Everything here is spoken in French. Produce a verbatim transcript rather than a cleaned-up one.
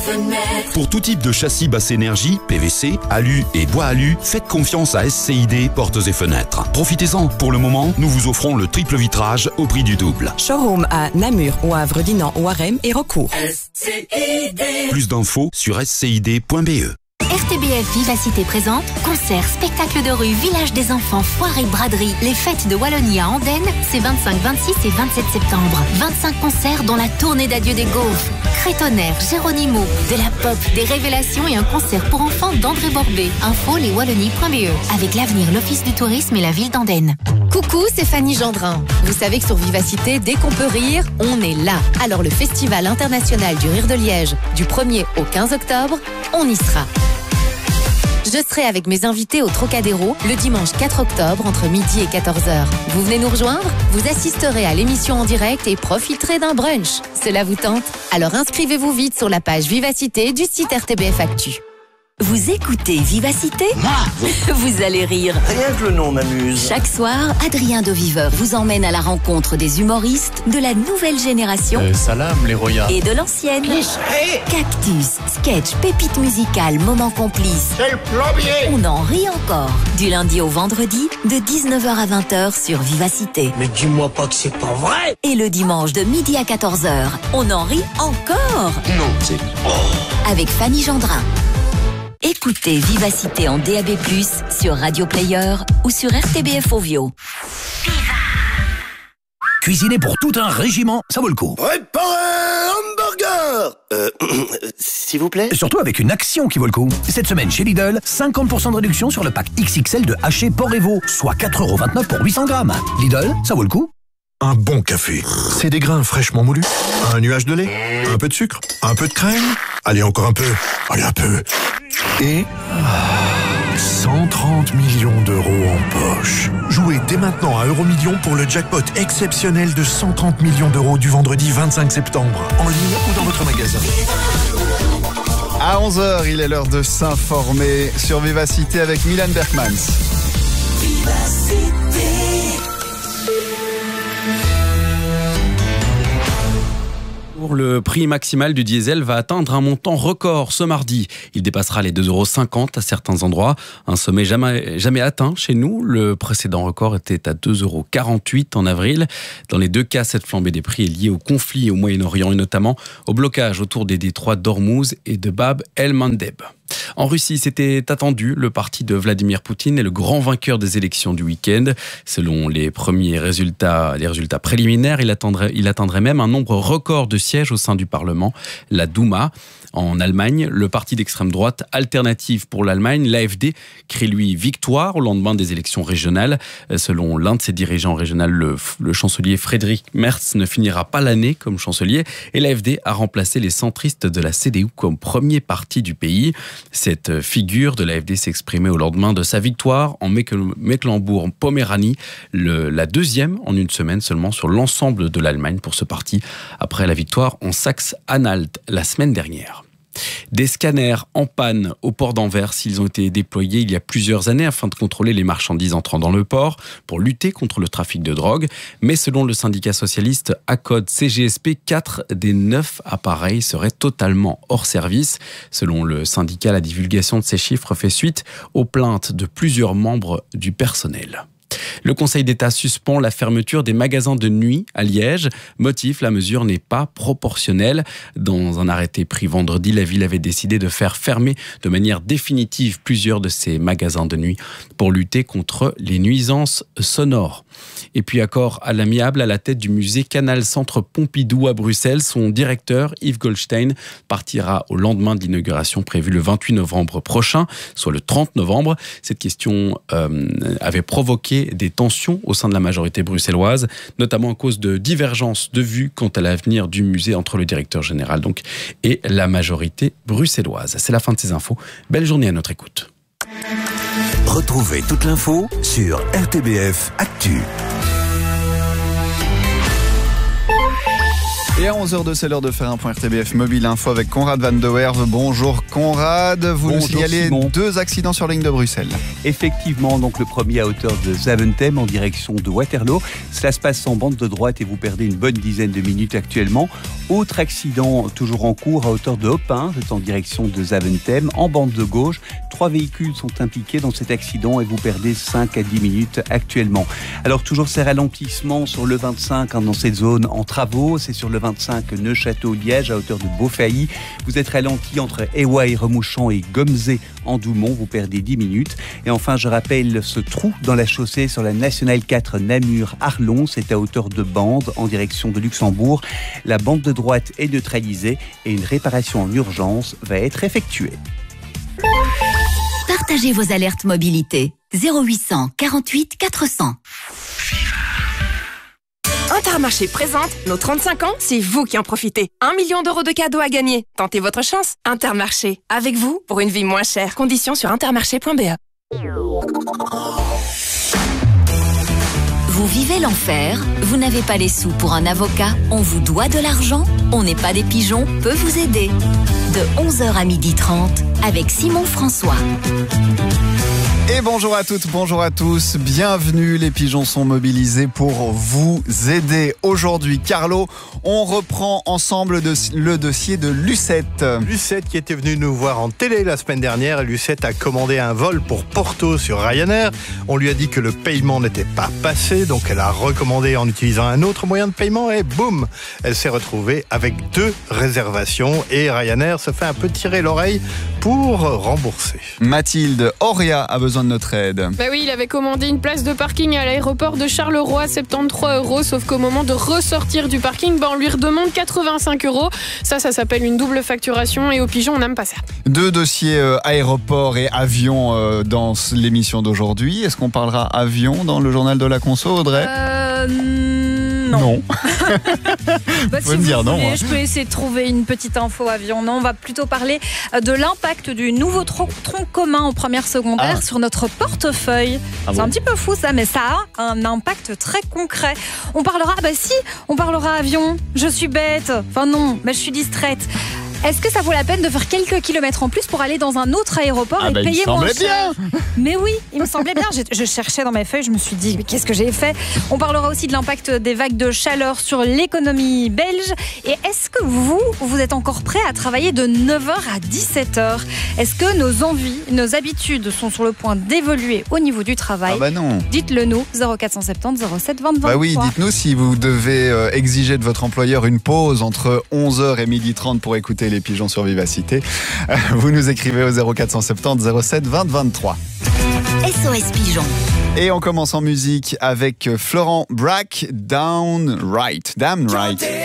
Fenêtres. Pour tout type de châssis basse énergie, P V C, alu et bois alu, faites confiance à S C I D Portes et Fenêtres. Profitez-en. Pour le moment, nous vous offrons le triple vitrage au prix du double. Showroom à Namur, Wavre, Dinan, Ouarem et Recourt. S C I D. Plus d'infos sur s c i d point b e. R T B F Vivacité présente concert, spectacle de rue, village des enfants, foire et braderie. Les fêtes de Wallonie à Andenne, c'est vingt-cinq, vingt-six et vingt-sept septembre. vingt-cinq concerts dont la tournée d'adieu des Gaufres, Crétonnerre, Géronimo, de la pop, des révélations et un concert pour enfants d'André Borbet. Info leswallonies point b e. Avec l'avenir, l'Office du tourisme et la ville d'Andenne. Coucou, c'est Fanny Gendrin. Vous savez que sur Vivacité, dès qu'on peut rire, on est là. Alors le Festival international du rire de Liège, du premier au quinze octobre, on y sera. Je serai avec mes invités au Trocadéro le dimanche quatre octobre entre midi et quatorze heures. Vous venez nous rejoindre? Vous assisterez à l'émission en direct et profiterez d'un brunch. Cela vous tente? Alors inscrivez-vous vite sur la page Vivacité du site R T B F Actu. Vous écoutez Vivacité? Vous allez rire. Rien que le nom m'amuse. Chaque soir, Adrien de Viveur vous emmène à la rencontre des humoristes de la nouvelle génération euh, Salam, les Royas. Et de l'ancienne. Cactus, sketch, pépites musicales, moments complices. C'est le plombier. On en rit encore. Du lundi au vendredi, de dix-neuf heures à vingt heures sur Vivacité. Mais dis-moi pas que c'est pas vrai. Et le dimanche de midi à quatorze heures, on en rit encore. Non, c'est... Oh. Avec Fanny Gendrin. Écoutez Vivacité en D A B plus, sur Radio Player ou sur R T B F Ovio. Cuisiner pour tout un régiment, ça vaut le coup. Préparez hamburger. Euh, s'il vous plaît. Surtout avec une action qui vaut le coup. Cette semaine chez Lidl, cinquante pour cent de réduction sur le pack X X L de haché porc et veau, soit quatre euros vingt-neuf pour huit cents grammes. Lidl, ça vaut le coup. Un bon café, c'est des grains fraîchement moulus, un nuage de lait, un peu de sucre, un peu de crème, allez encore un peu, allez un peu, et cent trente millions d'euros en poche. Jouez dès maintenant à Euromillions pour le jackpot exceptionnel de cent trente millions d'euros du vendredi vingt-cinq septembre, en ligne ou dans votre magasin. À onze heures, il est l'heure de s'informer sur Vivacité avec Milan Berkmans. Vivacité. Le prix maximal du diesel va atteindre un montant record ce mardi. Il dépassera les deux euros cinquante à certains endroits. Un sommet jamais, jamais atteint chez nous. Le précédent record était à deux euros quarante-huit en avril. Dans les deux cas, cette flambée des prix est liée au conflit au Moyen-Orient et notamment au blocage autour des détroits d'Ormuz et de Bab el-Mandeb. En Russie, c'était attendu. Le parti de Vladimir Poutine est le grand vainqueur des élections du week-end. Selon les premiers résultats, les résultats préliminaires, il atteindrait, il atteindrait même un nombre record de sièges au sein du Parlement, la Douma. En Allemagne, le parti d'extrême droite Alternative pour l'Allemagne, l'A F D, crie lui victoire au lendemain des élections régionales. Selon l'un de ses dirigeants régionaux, le, le chancelier Friedrich Merz ne finira pas l'année comme chancelier et l'A F D a remplacé les centristes de la C D U comme premier parti du pays. Cette figure de l'A F D s'exprimait au lendemain de sa victoire en Mecklembourg-Poméranie, le, la deuxième en une semaine seulement sur l'ensemble de l'Allemagne pour ce parti, après la victoire en Saxe-Anhalt la semaine dernière. Des scanners en panne au port d'Anvers, ils ont été déployés il y a plusieurs années afin de contrôler les marchandises entrant dans le port pour lutter contre le trafic de drogue. Mais selon le syndicat socialiste ACODE C G S P, quatre des neuf appareils seraient totalement hors service. Selon le syndicat, la divulgation de ces chiffres fait suite aux plaintes de plusieurs membres du personnel. Le Conseil d'État suspend la fermeture des magasins de nuit à Liège. Motif, la mesure n'est pas proportionnelle. Dans un arrêté pris vendredi, la ville avait décidé de faire fermer de manière définitive plusieurs de ces magasins de nuit pour lutter contre les nuisances sonores. Et puis accord à l'amiable à la tête du musée Canal Centre Pompidou à Bruxelles. Son directeur, Yves Goldstein, partira au lendemain de l'inauguration prévue le vingt-huit novembre prochain, soit le trente novembre. Cette question euh, avait provoqué des tensions au sein de la majorité bruxelloise, notamment à cause de divergences de vues quant à l'avenir du musée entre le directeur général donc, et la majorité bruxelloise. C'est la fin de ces infos. Belle journée à notre écoute. Retrouvez toute l'info sur R T B F Actu. Et à onze heures deux, c'est l'heure de faire un point R T B F Mobile Info avec Conrad Van de Werve. Bonjour Conrad, vous Bonjour nous signalez Simon. Deux accidents sur la ligne de Bruxelles. Effectivement, donc le premier à hauteur de Zaventem en direction de Waterloo. Cela se passe en bande de droite et vous perdez une bonne dizaine de minutes actuellement. Autre accident toujours en cours à hauteur de Hopin, c'est en direction de Zaventem en bande de gauche. Trois véhicules sont impliqués dans cet accident et vous perdez cinq à dix minutes actuellement. Alors toujours ces ralentissements sur le vingt-cinq hein, dans cette zone en travaux, c'est sur le vingt-cinq Neuchâteau-Liège à hauteur de Beaufailly. Vous êtes ralenti entre Éwaille, Remouchant et Gomzé en Doumont, vous perdez dix minutes. Et enfin, je rappelle ce trou dans la chaussée sur la Nationale quatre Namur-Arlon, c'est à hauteur de Bande en direction de Luxembourg. La bande de droite est neutralisée et une réparation en urgence va être effectuée. Partagez vos alertes mobilité. zéro huit cent quarante-huit quatre cents. Intermarché présente nos trente-cinq ans, c'est vous qui en profitez. Un million d'euros de cadeaux à gagner. Tentez votre chance. Intermarché, avec vous pour une vie moins chère. Conditions sur intermarché point b e. Vous vivez l'enfer? Vous n'avez pas les sous pour un avocat? On vous doit de l'argent? On n'est pas des pigeons peut vous aider. De onze heures à midi trente avec Simon François. Et bonjour à toutes, bonjour à tous, bienvenue, les pigeons sont mobilisés pour vous aider. Aujourd'hui, Carlo, on reprend ensemble de, le dossier de Lucette. Lucette qui était venue nous voir en télé la semaine dernière. Lucette a commandé un vol pour Porto sur Ryanair. On lui a dit que le paiement n'était pas passé, donc elle a recommandé en utilisant un autre moyen de paiement et boum, elle s'est retrouvée avec deux réservations et Ryanair se fait un peu tirer l'oreille pour rembourser. Mathilde, Auria a besoin de notre aide. Bah oui, il avait commandé une place de parking à l'aéroport de Charleroi, soixante-treize euros, sauf qu'au moment de ressortir du parking, bah on lui redemande quatre-vingt-cinq euros. Ça, ça s'appelle une double facturation et au pigeon, on n'aime pas ça. Deux dossiers euh, aéroport et avion euh, dans l'émission d'aujourd'hui. Est-ce qu'on parlera avion dans le journal de la conso, Audrey ? Euh... Non. Non. bah, vous si me dire vous non. voulez, hein. Je peux essayer de trouver une petite info avion. Non, on va plutôt parler de l'impact du nouveau tronc, tronc commun en première secondaire ah. sur notre portefeuille. Ah C'est bon un petit peu fou ça, mais ça a un impact très concret. On parlera, bah si, on parlera avion. Je suis bête. Enfin non, mais je suis distraite. Est-ce que ça vaut la peine de faire quelques kilomètres en plus pour aller dans un autre aéroport ah et bah payer moins cher? Bien. Mais oui, il me semblait bien. Je, je cherchais dans mes feuilles, je me suis dit, mais qu'est-ce que j'ai fait? On parlera aussi de l'impact des vagues de chaleur sur l'économie belge. Et est-ce que vous, vous êtes encore prêts à travailler de neuf heures à dix-sept heures? Est-ce que nos envies, nos habitudes sont sur le point d'évoluer au niveau du travail? Ah bah non. Dites-le nous, zéro quatre cent soixante-dix zéro sept vingt vingt-trois. Bah oui, dites-nous si vous devez euh, exiger de votre employeur une pause entre onze heures et midi trente pour écouter les pigeons sur Vivacité. Euh, vous nous écrivez au zéro quatre cent soixante-dix zéro sept vingt vingt-trois. S O S Pigeon. Et on commence en musique avec Florent Brack, Down Right. Damn Right.